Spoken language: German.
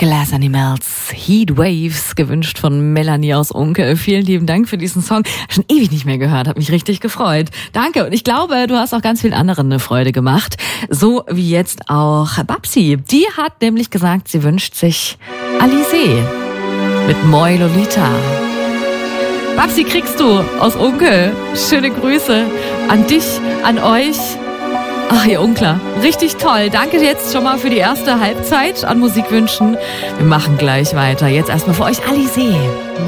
Glass Animals, Heat Waves, gewünscht von Melanie aus Unkel. Vielen lieben Dank für diesen Song. Schon ewig nicht mehr gehört, hat mich richtig gefreut. Danke. Und ich glaube, du hast auch ganz vielen anderen eine Freude gemacht. So wie jetzt auch Babsi. Die hat nämlich gesagt, sie wünscht sich Alizé mit Moi Lolita. Babsi, kriegst du aus Unkel. Schöne Grüße an dich, an euch. Ach, ihr Unkler, richtig toll. Danke jetzt schon mal für die erste Halbzeit an Musikwünschen. Wir machen gleich weiter. Jetzt erstmal für euch Alizé.